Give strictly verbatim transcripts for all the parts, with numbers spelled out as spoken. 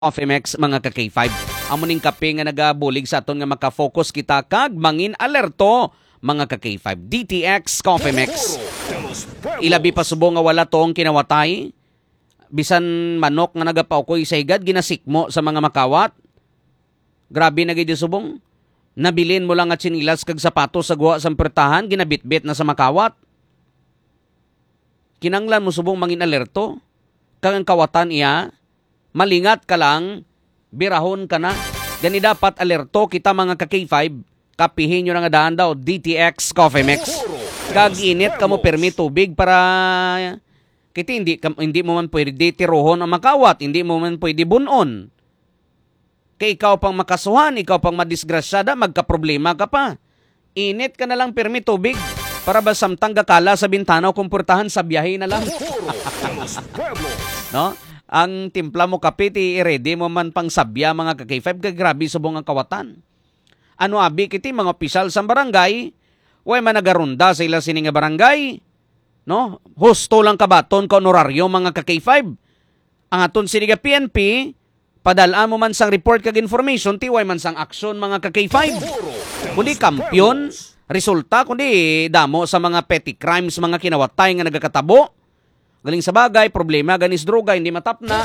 Coffeemex mga ka-K five. Amo ning kape nga nagabulig sa aton nga maka-focus kita kag mangin alerto mga ka-K five. D T X Coffeemex. Ilabi pa subong nga wala tong kinawatay. Bisan manok nga nagapaukoy sa higad ginasikmo sa mga makawat. Grabe na gid subong. Nabilin mo lang at sinilas kag sapatos sa guwa sa pertahan ginabitbit na sa makawat. Kinanglan mo subong mangin alerto. Kang ang kawatan iya, malingat ka lang, birahon ka na. Gani dapat alerto kita mga ka-K five. Kapihin nyo na nga daan daw, D T X Coffeemex. Kag-init ka mo permi tubig para kiti hindi, hindi mo man pwede tiruhon ang makawat, hindi mo man pwede bunon. Kay ikaw pang makasuhan, ikaw pang madisgrasyada, magka-problema ka pa. Init ka na lang permi tubig para ba samtang gakala sa bintana o kumportahan sa biyahe na lang. No? Ang timpla mo kapit, i-ready mo man pang sabya mga ka-K five, gagrabe subong ang kawatan. Ano abi kiti mga opisyal sa barangay, way managarunda sa ila sining barangay, no? Husto lang kabaton ka honoraryo mga ka-K five. Ang aton siniga P N P, padalaan mo man sang report kag information, tiway man sang aksyon mga ka-K five. Kundi kampyon, resulta kundi damo sa mga petty crimes, mga kinawatay nga nagakatabo. Galing sa bagay, problema ganis droga, hindi matapna.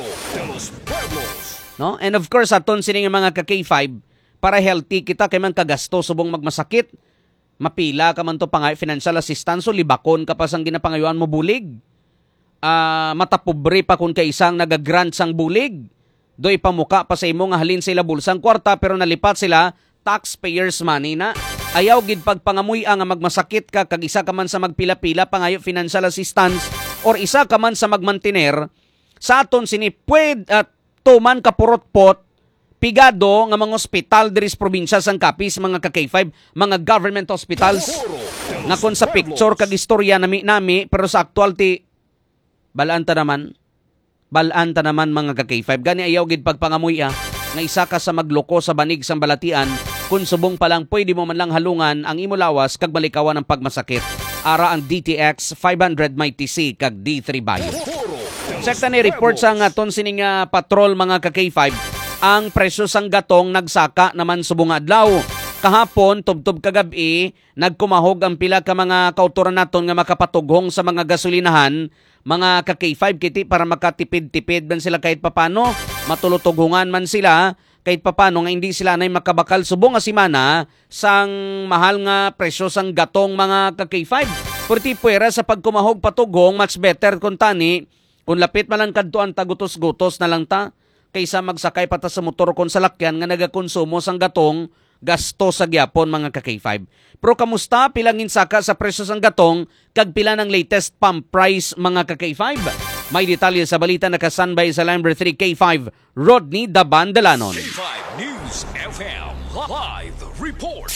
No? And of course, aton sining mga ka-K five, para healthy kita kay man kagasto subong magmasakit. Mapila ka man to pang financial assistance, so libakon ka pa sang ginapangayuan mo bulig. Uh, matapobre pa kung kaisang nagagrant sang bulig. Doy pamuka pa sa imo nga halin sila bulsang kwarta pero nalipat sila taxpayers money na. Ayaw gid pagpangamuy nga magmasakit ka kag isa ka man sa magpila-pila pangayo financial assistance or isa ka man sa magmantiner sa aton sini pwed at tuman ka purot-pot pigado nga mga ospital diri sa probinsya sang Capiz mga ka-K five, mga government hospitals nga kon sa picture kag istorya nami nami pero sa actual ti balaan ta naman balaan ta naman mga ka-K five. Gani ayaw gid pagpangamuy nga isa ka sa magloko sa banig sang balatian kun subong pa lang pwede mo man lang halungan ang imo lawas kag balikawan ng pagmasakit. Ara ang D T X five hundred may T C kag D three Bayo. Sekta ni report sa nga ton sining uh, patrol mga ka-K five, ang presyo sang gatong nagsaka naman subong adlaw. Kahapon tubtob kagabi nagkumahog ang pila ka mga kautoran naton nga makapatughong sa mga gasolinahan mga ka-K five kiti para makatipid-tipid man sila kahit papano, matulutughungan man sila kahit papano nga hindi sila nay makabakal subong nga simana sang mahal nga presyo sang gatong mga ka-K five. Purti puwera sa pagkumahog patughong, much better kung tani kung lapit man lang kadtuan tagutos-gutos na lang ta kaysa magsakay pata sa motor kon sa lakyan nga nagakonsumo sang gatong gasto sa gyapon mga ka-K five. Pero kamusta pilangin saka sa presyo sang gatong kag pila ng latest pump price mga ka-K five? May detalye sa balita na kasanbay sa Line three K five, Rodney Daban Delanon. K five News F M Live Report.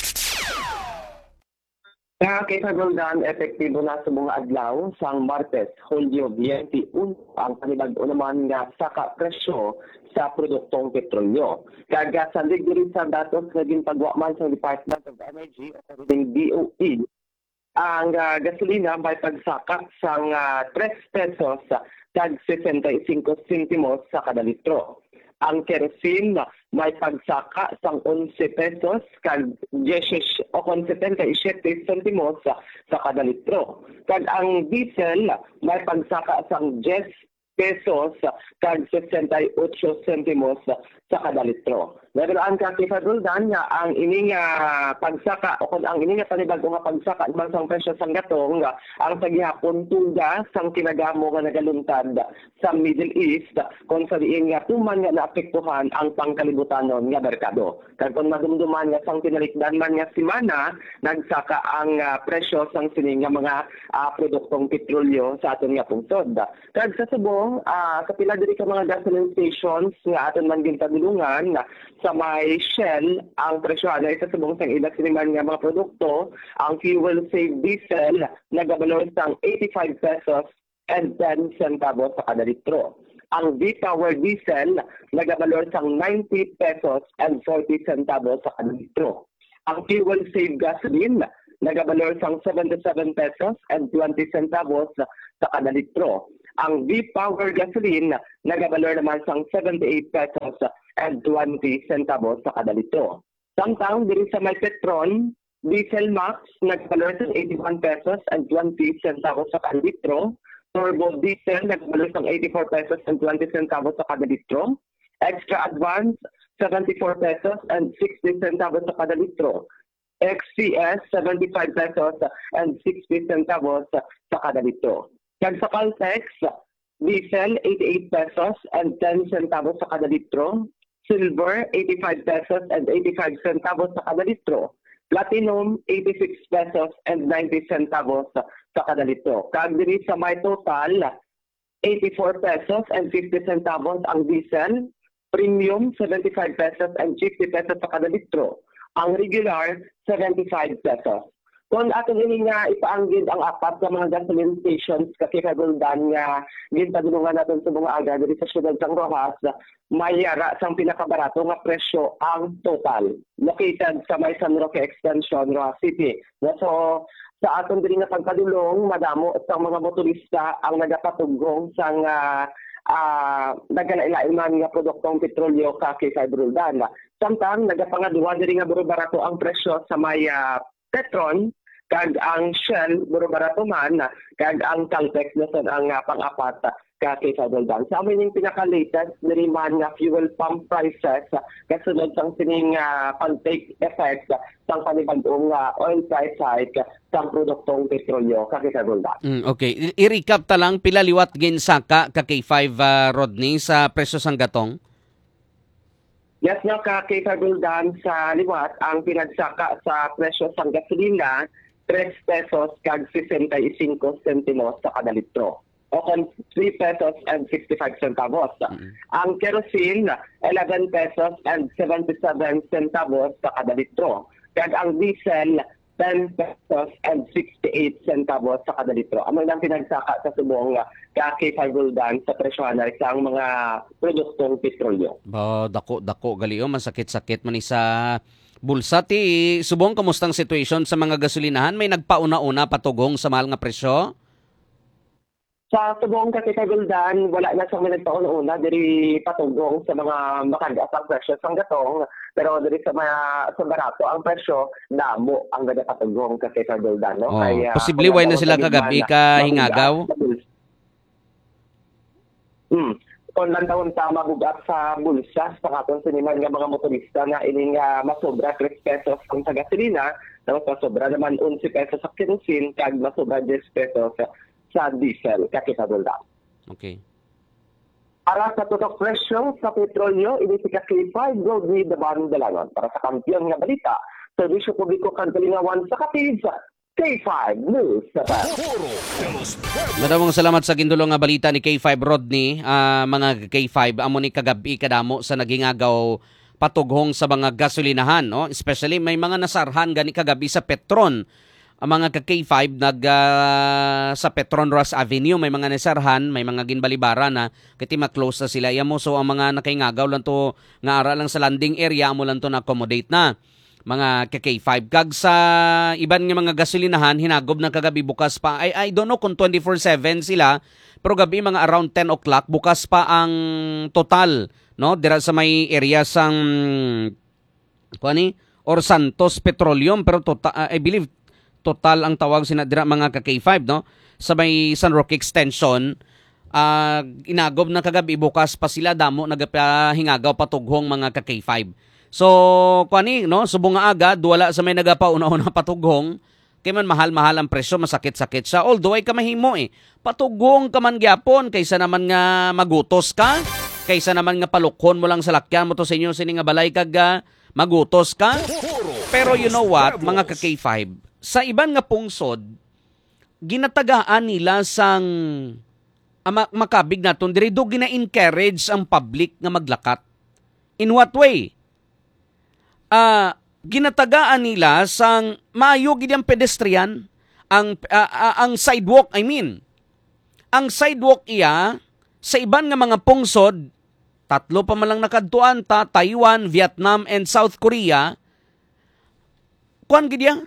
Sa K five Roldan, epektibo na sa mga adlaw sang Martes, Hulyo twenty-one ang panibag-o naman nga saka presyo sa produktong petrolyo. Kaga sa diri sa datos naging pagwaman sa Department of Energy at ng D O E, ang uh, gasolina may pagsaka sang uh, three pesos kag sesenta-cinco centimos sa kada litro. Ang kerosene may pagsaka sang eleven pesos kag ten o konsepen kay seven centimos sa, sa kada litro. Kag ang diesel may pagsaka sang ten pesos kag sesenta-eight centimos sa, sa kada litro. Nagaraan ka K five Roldan nga ang ining uh, pagsaka o kung ang ining panibag-o nga pagsaka naman sang presyo sang gatong uh, ang sagihapon tuga sang kinagamo nga nagaluntad sa Middle East kung sa diin nga tuman nga naapektuhan ang pangkalibutanon nga merkado. Kag kung madumduman nga sang tinalikdan man nga simana nagsaka ang uh, presyo sang sining nga mga uh, produktong petrolyo sa aton nga pungsod. Kag sa subong uh, kapila diri ka mga gasoline stations nga aton man ginpadulungan sa may Shell, ang presyo na isa subong sang ilang siniman nga mga produkto, ang fuel save diesel nagabalor sang eighty-five pesos and ten centavos sa kada litro. Ang V-Power diesel nagabalor sang ninety pesos and forty centavos sa kada litro. Ang fuel save gasoline nagabalor sang seventy-seven pesos and twenty centavos sa kada litro. Ang V-Power gasoline nagabalor naman sang seventy-eight pesos and twenty centavos sa kada litro. Samtang diri sa may Petron, Diesel Max nagbalor sang eighty-one pesos and twenty centavos sa kada litro. Turbo Diesel nagbalor sang eighty-four pesos and twenty centavos sa kada litro. Extra Advance seventy-four pesos and sixty centavos sa kada litro. X C S seventy-five pesos and sixty centavos sa kada litro. Kag sa Caltex, diesel eighty-eight pesos and ten centavos sa kada litro. Silver eighty-five pesos and eighty-five centavos sa kada litro. Platinum eighty-six pesos and ninety centavos sa kada litro. Kag diri sa may Total, eighty-four pesos and fifty centavos ang diesel. Premium seventy-five pesos and fifty pesos sa kada litro. Ang regular seventy-five pesos. Kung ato ini nga ipaanggid ang apat sa mga gasoline stations kasi kaguldan nga ginpadulungan natin sa mga aga diri sa siyudad sang Rojas, may yara sang pinakabarato nga presyo ang Total. Located sa may San Roque Extension, Rojas City. So sa aton diri nga pagpadulong, madamo sa mga motorista ang nagapatugong sang uh, uh, nagalain man nga produktong petrolyo ka kay Roldan. Samtang nagapangaduwa diri nga buro barato ang presyo sa may uh, Petron, kag ang Shell buro barato man, kag ang Caltex na ang uh, pang-apat ka kay Roldan. Sa amin yung pinaka-latest diri man nga fuel pump prices kasunod sang sining uh, pag-take effect sang panibagong uh, oil price hike sang produktong petrolyo ka kay Roldan. Mm, okay, i-recap ta lang pila liwat ginsaka ka K five uh, Rodney sa presyo sang gatong. Yes, nga ka kay Roldan sa liwat ang pinagsaka sa presyo sang gasolina three pesos kag sixty-five centimos sa kada litro. O kon three pesos and sixty-five centavos. Mm-hmm. Ang kerosene eleven pesos and seventy-seven centavos sa kada litro. Kag ang diesel ten pesos and sixty-eight centavos sa kada litro. Amo lang pinagsaka sa subong ka kay Roldan sa presyohan sa mga produktong petrolyo. Ba, dako dako gali o masakit-sakit man ni sa bulsa ti subong kamustang situation sa mga gasolinahan, may nagpauna-una patugong sa mahal nga presyo? Sa subong kategoryan, wala na siyang nagpauna-una diri patugong sa mga makagasang presyo sang gatong, pero diri sa mga sa barato ang presyo namo ang gada patugong kategoryan, no? Oh, Kaya posible way na sila kagabi ka hingagaw. Hmm. Kung lang taon ta magugat sa bulsa sa katon siniman nga mga motorista na ining uh, masobra three pesos ang sa gasolina, tapos masobra naman eleven pesos sa kerosene, kag masobra ten pesos sa diesel kakitadulda. Okay. Para sa tutok presyo sa petrolyo, ini si K five Gold with the Barang Dalanon. Para sa kampiyon nga balita, serbisyo publiko kang kalingawan sa Katiz, K five News. Maraming salamat sa gindulong nga balita ni K five Rodney. Uh, mga K five, amo ni kagabi kadamo sa nagingagaw patughong sa mga gasolinahan, no? Especially may mga nasarhan gani kagabi sa Petron. Ang mga ka K five nag uh, sa Petron Ross Avenue may mga nasarhan, may mga ginbalibara na kiti ma-close na sila. Yamo so ang mga nakaingagaw lang to nga ara lang sa landing area mo lang to na accommodate na mga ka K five. Kag sa iban nga mga gasolinahan hinagob na kagabi bukas pa. I I don't know kung twenty-four seven sila, pero gabi mga around ten o'clock bukas pa ang Total, no? Dira sa may area sang kuani or Santos Petroleum, pero total, uh, I believe Total ang tawag sina dira mga ka K five, no? Sa may San Roque Extension, uh, inagob na kagabi bukas pa sila damo nagahingagaw patughong mga ka K five. So, kuani, no? Subong nga aga, wala sa may nagapauna-una patughong, kay man mahal-mahal ang presyo, masakit-sakit siya. Although ay kamahimo eh. Patughong ka man gyapon, kaysa naman nga magutos ka, kaysa naman nga palukhon mo lang sa lakyan mo to sa inyo sini nga balay kag uh, magutos ka. Pero you know what, mga ka K five, sa iban nga pungsod, ginatagaan nila sang ama, makabig naton diri do gina-encourage ang public nga maglakat. In what way? Ah, uh, ginatagaan nila sang maayo gid ang pedestrian, ang uh, uh, ang sidewalk, I mean. Ang sidewalk iya sa iban nga mga pungsod, tatlo pa man lang nakadtuan ta, Taiwan, Vietnam and South Korea. Kuan gid ya?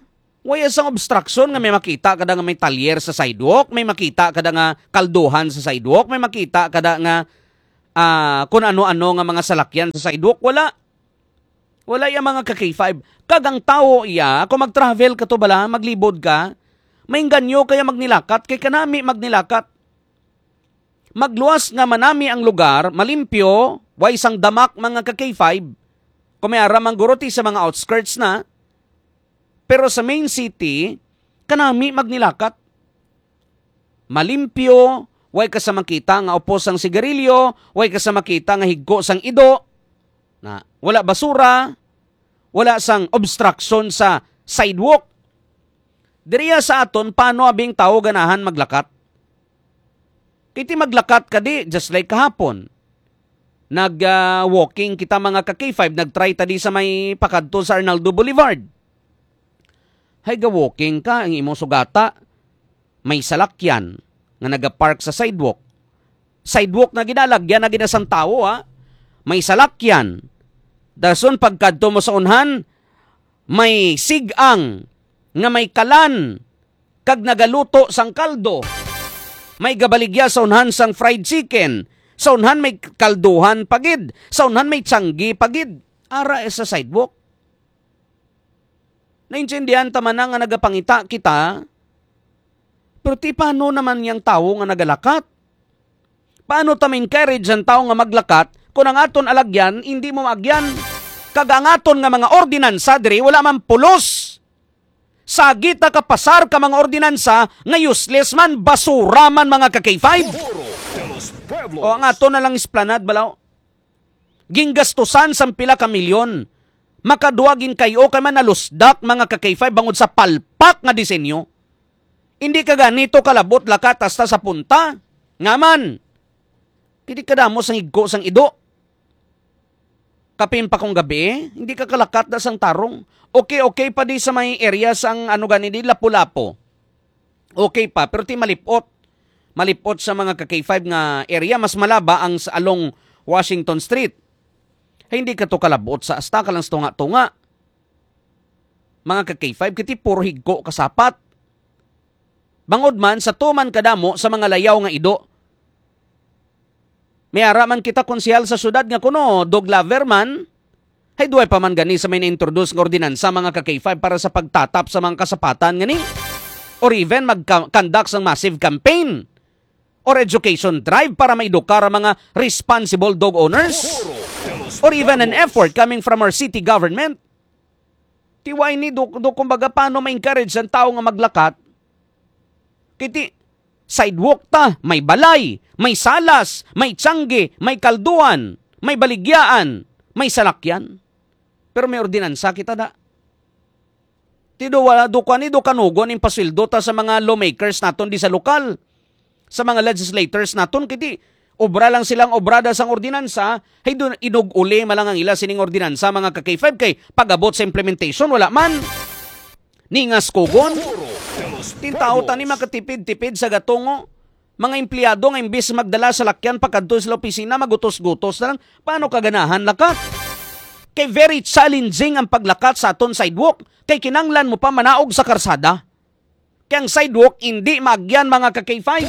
Way asang obstruction nga may makita kada nga may talyer sa sidewalk, may makita kada nga kalduhan sa sidewalk, may makita kada nga uh, kung ano-ano nga mga salakyan sa sidewalk. Wala. Wala yung mga ka-K five. Kagang tao iya, kung mag-travel ka to bala, maglibod ka, may ganyo kaya magnilakat, kay kanami magnilakat. Magluwas nga manami ang lugar, malimpyo, way isang damak mga ka-K five, kung may aramang guruti sa mga outskirts na, pero sa main city, kanami magnilakat. Malimpyo, way ka sa makita nga upos ang sigarilyo, way ka sa makita nga higgo sang ido, na wala basura, wala sang obstruction sa sidewalk. Diriya sa aton, paano abing tao ganahan maglakat? Kiti maglakat ka di, just like kahapon. Nag-walking uh, kita mga ka-K five, nag-try tadi sa may pakadto sa Arnaldo Boulevard. Hay ga-walking ka, ang imo sugata, may salakyan nga nagapark sa sidewalk. Sidewalk na ginalagyan na ginasang tao, ha? May salakyan. Dason pagkadto mo sa unhan, may sigang nga may kalan kag nagaluto sang kaldo. May gabaligya sa unhan sang fried chicken. Sa unhan may kalduhan pagid. Sa unhan may tiyanggi pagid. Ara sa sidewalk. Naintindihan tama na nga nagapangita kita. Pero ti paano naman yung tao nga nagalakat? Paano ta ma-encourage ang tao nga maglakat kung ang aton alagyan, hindi mo agyan? Kagangaton nga mga ordinansa, diri, wala man pulos. Sagit na kapasar ka mga ordinansa, nga useless man, basura man mga ka-K five. O ang aton na lang esplanad, balaw. Ginggastusan sa pila ka milyon. Makaduagin kayo kay man nalusdak mga ka-K five bangod sa palpak nga disenyo. Hindi ka ganito kalabot lakat hasta sa punta. Nga man. Hindi ka damo sang higko sang ido. Kapin pa kong gabi, hindi ka kalakat na sang tarong. Okay, okay pa di sa may area sang ano gani di, Lapu-Lapu. Okay pa, pero ti malipot. Malipot sa mga ka-K five nga area, mas malaba ang sa along Washington Street. Hindi ka to kalabot sa asta ka lang tunga-tunga. Mga ka-K five, kiti puro higko kasapat. Bangod man sa tuman kadamo sa mga layaw nga ido. May araman kita konsyal sa syudad nga kuno, dog lover man. Hay duay pa man gani sa may na-introduce ng ordinansa mga ka-K five para sa pagtatap sa mga kasapatan gani. Or even mag-conduct ng massive campaign. Or education drive para maedukar ang mga responsible dog owners. Or even an effort coming from our city government. Tiwai ni do, do kumbaga paano ma-encourage ang tao nga maglakat. Kiti sidewalk ta, may balay, may salas, may tiyanggi, may kalduan, may baligyaan, may salakyan. Pero may ordinansa kita da. Tido wala do kan do kanugon in pasildo ta sa mga lawmakers naton di sa lokal. Sa mga legislators naton kiti obra lang silang obrada sang ordinansa, hay doon inug-uli malang ang ila sining ordinansa mga ka-K five kay pag-abot sa implementation wala man. Ningas kugon. Tintao tani makatipid-tipid sa gatungo. Mga empleyado nga imbis magdala sa lakyan pagkadto sa opisina magutos-gutos na lang. Paano kaganahan lakat? Kay very challenging ang paglakat sa aton sidewalk. Kay kinanglan mo pa manaog sa karsada. Kaya ang sidewalk hindi maagyan mga ka-K five.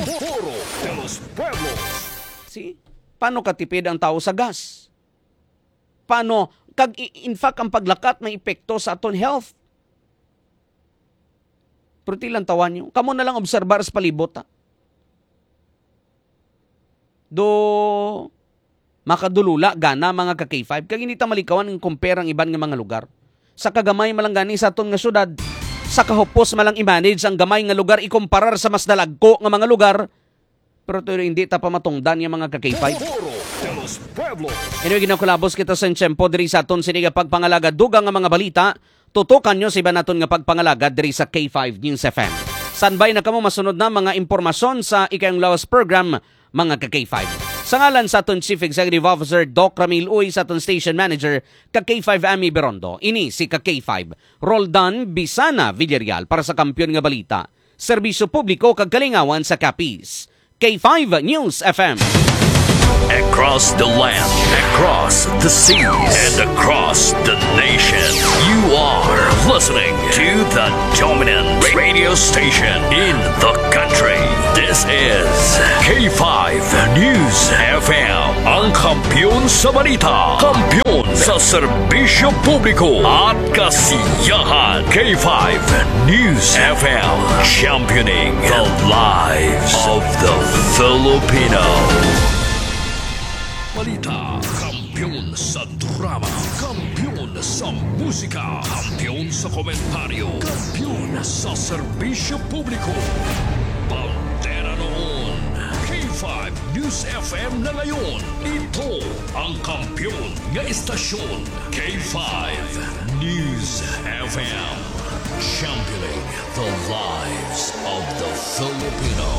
See? Paano katipid ang tao sa gas? Paano? Kag in fact ang paglakat may epekto sa aton health. Pero tilang tawan nyo. Kamu na lang obserbar sa palibot. Ha? Do makadulula gana mga ka-K five. Kag hindi ta malikawan ng compare ang iban nga mga lugar. Sa kagamay malang gani sa aton nga syudad. Sa kahupos malang i-manage ang gamay nga lugar ikomparar sa mas dalagko nga mga lugar. Pero ito hindi ta pa matungdan yung mga ka-K five. Anyway, ginakulabos kita sa tiyempo diri sa aton siniga pagpangalaga dugang nga mga balita. Tutukan nyo sa iba naton nga pagpangalaga diri sa K five News F M. Sanbay na kamo masunod na mga impormasyon sa ikayong lawas program mga ka-K five. Sa ngalan sa aton Chief Executive Officer Doc Ramil Uy sa aton Station Manager ka-K five Ami Berondo. Ini si ka-K five Roldan Bisana Villarreal para sa Kampiyon nga Balita. Serbisyo publiko kag kalingawan sa Capiz. K five News F M. Across the land, across the seas, and across the nation. You are listening to the dominant radio station in the country. This is K five News F M. Ang kampiyon sa balita, kampiyon sa serbisyo publiko at kasiyahan. K five News F M. Championing the lives of the Filipino. Balita, kampiyon sa drama, kampiyon sa musika, kampiyon sa komentaryo, kampiyon sa serbisyo publiko. Pantera noon, K five News F M na ngayon. Ito ang kampiyon nga istasyon, K five News F M. Championing the lives of the Filipino.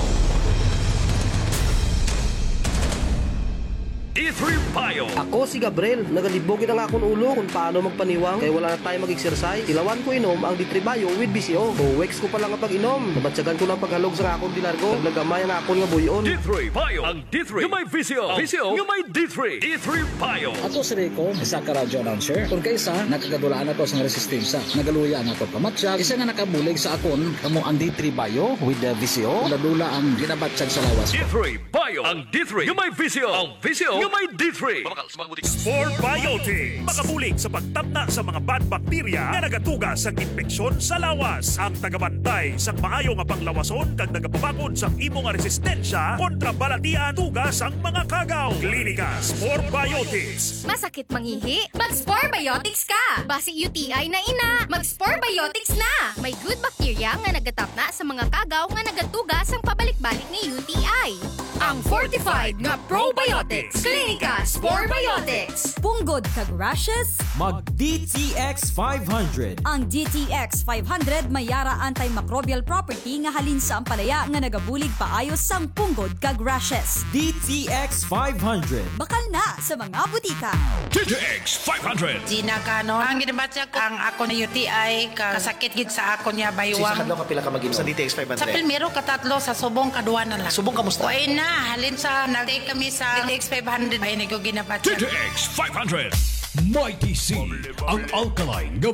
D three Payo. Ako si Gabriel, nagalibogin ang akong ulo kung paano magpaniwang kaya wala na tayo mag-exercise. Tilawan ko inom ang D three Bio with B C O. Buwex ko pa lang ang pag-inom. Nabatsagan ko lang paghalog sa akong dilargo. Naglagamay ang akong nga buyon. D three Payo. Ang D three yung may V C O. V C O yung may D three. D three Payo. Ako si Rico, isa ka radyo announcer. Kung kaysa, nakagadulaan ako sa resistensya. Nagaluya ang ako pamatsyag. Isa nga nakabulig sa akon, kamo ang D three Bio with the V C O. Ladula ang ginabatsyag sa lawas D ko. three Payo. Ang D three yung may V C O. Ang V C O yung may D three. Sport Biotics. Makabulig sa pagtabna sa mga bad bacteria na nagatugas sa infeksyon sa lawas. Ang tagabantay sa maayo nga panglawason kag nagapabakod sa imo nga resistensya kontra balatian tugas ang mga kagaw. Klinika Sport Biotics. Masakit mangihi? Mag-Spore Biotics ka! Basi U T I na ina, mag-Spore Biotics na! May good bacteria nga nagatapna sa mga kagaw nga nagatugas ang pabalik-balik ni U T I. Ang fortified nga probiotics. Klinika Spore Biotics. Punggod kag rashes, mag D T X five hundred. ang D T X five hundred may yara antimicrobial property nga halin sa ampalaya nga nagabulig paayos sang punggod kag rashes. D T X five hundred. Bakal na sa mga butika. D T X five hundred. Gina Cano. Ang ginabatsa ko, ang ako na U T I, ka- kasakit gid sa ako niya baywang. Sa kapila ka mag-inom sa D T X five Sa primero, katatlo, sa subong, kaduwa na lang. Subong kamusta? Uy na, halin sa, nag-take kami sa D T X five hundred. Ay, nag-ginabatsa. D T X five hundred. Mighty C, ang alkaline nga